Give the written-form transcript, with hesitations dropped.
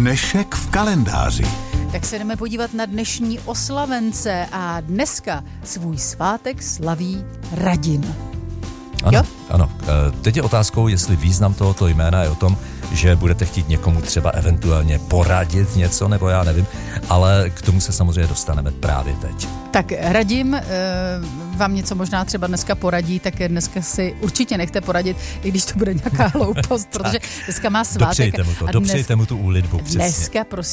Dnešek v kalendáři. Tak se jdeme podívat na dnešní oslavence a dneska svůj svátek slaví Radim. Ano. Teď je otázkou, jestli význam tohoto jména je o tom, že budete chtít někomu třeba eventuálně poradit něco, nebo já nevím, ale k tomu se samozřejmě dostaneme právě teď. Tak Radim vám něco možná třeba dneska poradí, tak dneska si určitě nechte poradit, i když to bude nějaká hloupost, protože dneska má svátek. Dopřejte mu tu úlitbu, přesně. Dneska prosím